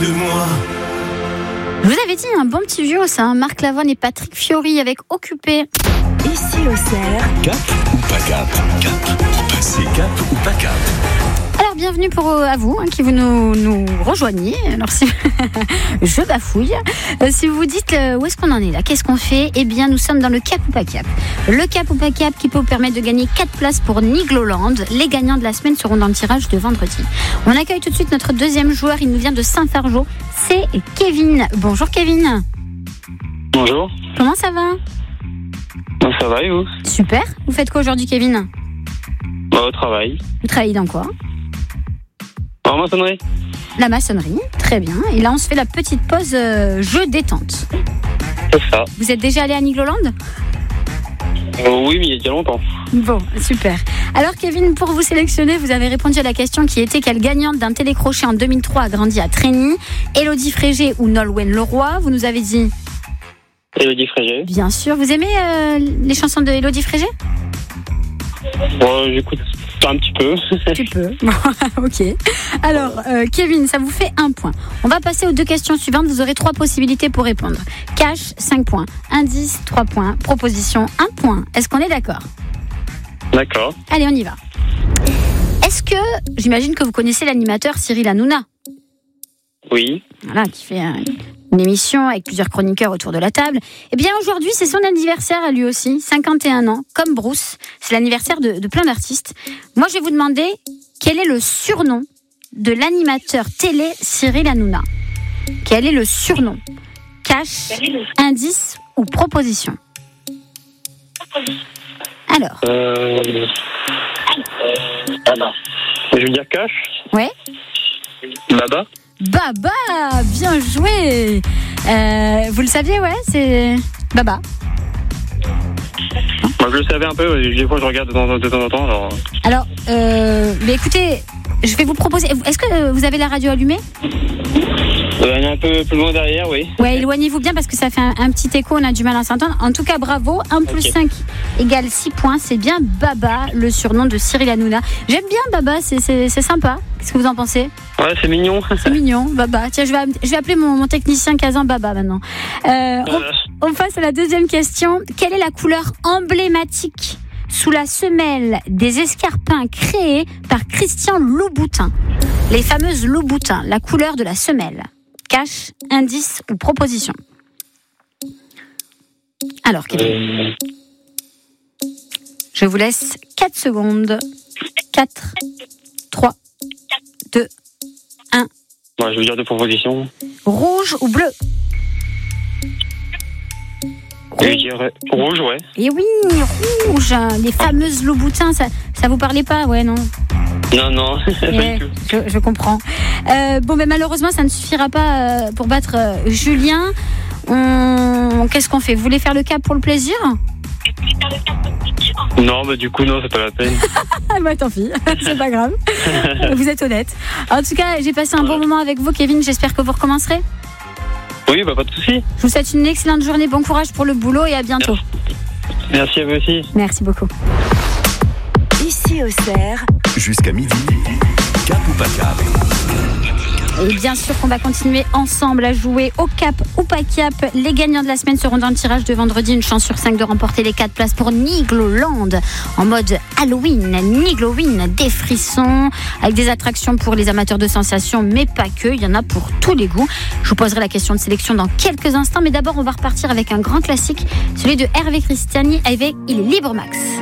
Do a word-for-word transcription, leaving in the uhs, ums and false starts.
de moi. Je vous avais dit, un bon petit duo, ça, hein, Marc Lavoine et Patrick Fiori avec Occupé. Ici au Cerf. Cap ou pas cap? Cap ou passé? Cap ou pas cap? Alors, bienvenue pour euh, à vous, hein, qui vous nous, nous rejoignez. Alors, si je bafouille. Euh, si vous vous dites, euh, où est-ce qu'on en est là? Qu'est-ce qu'on fait? Eh bien, nous sommes dans le Cap ou pas cap. Le Cap ou pas cap qui peut vous permettre de gagner quatre places pour Nigloland. Les gagnants de la semaine seront dans le tirage de vendredi. On accueille tout de suite notre deuxième joueur. Il nous vient de Saint-Fargeau. C'est Kevin. Bonjour Kevin. Bonjour. Comment ça va? Ça va et vous? Super. Vous faites quoi aujourd'hui, Kevin? Bah, au travail. Vous travaillez dans quoi? En maçonnerie. La maçonnerie, très bien. Et là, on se fait la petite pause euh, jeu détente. C'est ça. Vous êtes déjà allé à Nigloland? Euh, oui, mais il y a déjà longtemps. Bon, super. Alors, Kevin, pour vous sélectionner, vous avez répondu à la question qui était quelle gagnante d'un télécrochet en deux mille trois a grandi à Trény? Élodie Frégé ou Nolwenn Leroy? Vous nous avez dit? Élodie Frégé. Bien sûr. Vous aimez euh, les chansons de Élodie Frégé? Bon, j'écoute un petit peu. Tu peux. Bon, ok. Alors, euh, Kevin, ça vous fait un point. On va passer aux deux questions suivantes. Vous aurez trois possibilités pour répondre. Cash, cinq points. Indice, trois points. Proposition, un point. Est-ce qu'on est d'accord? D'accord. Allez, on y va. Est-ce que, j'imagine que vous connaissez l'animateur Cyril Hanouna? Oui. Voilà, qui fait un, une émission avec plusieurs chroniqueurs autour de la table. Eh bien, aujourd'hui, c'est son anniversaire à lui aussi, cinquante et un ans, comme Bruce. C'est l'anniversaire de, de plein d'artistes. Moi, je vais vous demander quel est le surnom de l'animateur télé Cyril Hanouna. Quel est le surnom? Cash, indice ou proposition? Alors. Euh... Baba. Je veux dire Cash. Ouais. Baba. Baba, bien joué. Euh, vous le saviez, ouais, c'est Baba. Moi, je le savais un peu. Des fois, je regarde de temps, de temps en temps. Alors, Alors euh, mais écoutez, je vais vous proposer. Est-ce que vous avez la radio allumée? euh, elle est un peu plus loin derrière, oui. Ouais, éloignez-vous bien parce que ça fait un, un petit écho, on a du mal à s'entendre. En tout cas, bravo. un plus Okay. cinq égale six points. C'est bien Baba, le surnom de Cyril Hanouna. J'aime bien Baba, c'est, c'est, c'est sympa. Qu'est-ce que vous en pensez? Ouais, c'est mignon. C'est mignon, Baba. Tiens, je vais, je vais appeler mon, mon technicien Kazan Baba maintenant. Euh, on, on passe à la deuxième question. Quelle est la couleur emblématique sous la semelle des escarpins créés par Christian Louboutin? Les fameuses Louboutin, la couleur de la semelle. Cash, indice ou proposition? Alors, Kevin, Euh, je vous laisse quatre secondes. quatre, trois, deux, un. ouais, je veux dire deux propositions. Rouge ou bleu? Je veux dire rouge, ouais. Et oui, rouge, les fameuses Louboutins, ça, ça vous parlait pas? Ouais, non. Non, non. Ouais, je, je comprends. Euh, bon, mais malheureusement, ça ne suffira pas euh, pour battre euh, Julien. On... Qu'est-ce qu'on fait? Vous voulez faire le cap pour le plaisir? Non, bah du coup, non, c'est pas la peine. Ah bah tant pis, c'est pas grave. Vous êtes honnête. En tout cas, j'ai passé un bon moment avec vous, Kevin. J'espère que vous recommencerez. Oui, bah pas de souci. Je vous souhaite une excellente journée. Bon courage pour le boulot et à bientôt. Merci à vous aussi. Merci beaucoup. Ici au Cerf. Jusqu'à midi. Cap ou pas cap? Et bien sûr qu'on va continuer ensemble à jouer au cap ou pas cap. Les gagnants de la semaine seront dans le tirage de vendredi. Une chance sur cinq de remporter les quatre places pour Nigloland en mode Halloween. Nigloween, des frissons avec des attractions pour les amateurs de sensations, mais pas que. Il y en a pour tous les goûts. Je vous poserai la question de sélection dans quelques instants. Mais d'abord, on va repartir avec un grand classique, celui de Hervé Christiani avec Il est libre Max.